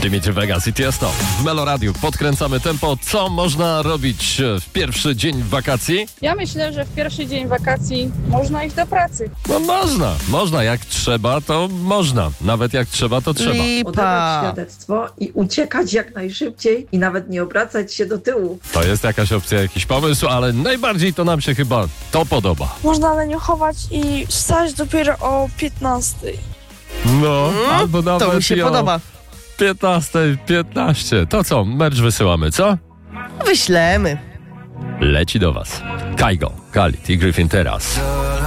Dimitri Vegas i Tiesto w Meloradiu. Podkręcamy tempo. Co można robić w pierwszy dzień wakacji? Ja myślę, że w pierwszy dzień wakacji można iść do pracy. No można. Jak trzeba, to można. Nawet jak trzeba, to trzeba. Odebrać świadectwo i uciekać jak najszybciej i nawet nie obracać się do tyłu. To jest jakaś opcja, jakiś pomysł, ale najbardziej to nam się chyba to podoba. Można leniochować i wstać dopiero o 15. No, albo nawet To mi się podoba. 15:15. To co? Merch wysyłamy, co? Wyślemy. Leci do was. Kaigo, Khalid i Griffin teraz.